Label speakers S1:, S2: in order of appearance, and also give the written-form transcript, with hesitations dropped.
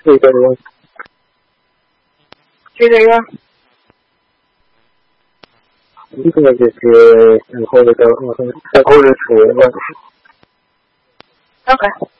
S1: 这个就是以后的处问题。
S2: OK。